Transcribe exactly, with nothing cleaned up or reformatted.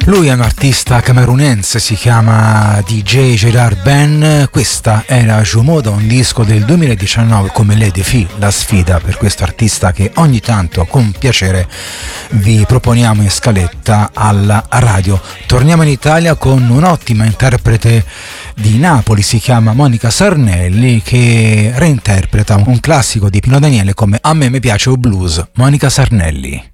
Lui è un artista camerunense, si chiama D J Gerard Ben. Questa era Jumoda, un disco del duemiladiciannove come Le Défi, la sfida per questo artista che ogni tanto con piacere vi proponiamo in scaletta alla radio. Torniamo in Italia con un'ottima interprete di Napoli, si chiama Monica Sarnelli, che reinterpreta un classico di Pino Daniele come A me mi piace o blues. Monica Sarnelli.